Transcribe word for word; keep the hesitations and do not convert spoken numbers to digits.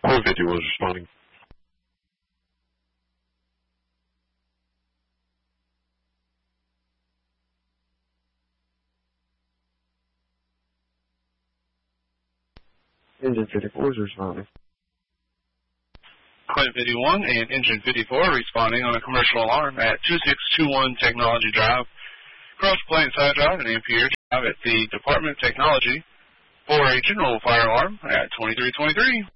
four fifty-one is responding. Engine fifty-four is responding. Client fifty-one and Engine fifty-four responding on a commercial alarm at two six two one Technology Drive, Cross Plains Side Drive and Ampere Drive at the Department of Technology for a general fire alarm at twenty-three twenty-three.